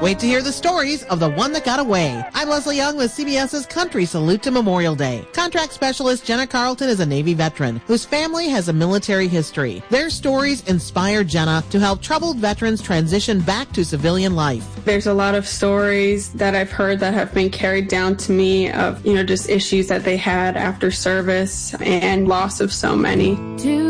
Can't wait to hear the stories of the one that got away. I'm Leslie Young with CBS's Country Salute to Memorial Day. Contract specialist Jenna Carlton is a Navy veteran whose family has a military history. Their stories inspire Jenna to help troubled veterans transition back to civilian life. There's a lot of stories that I've heard that have been carried down to me of, just issues that they had after service and loss of so many.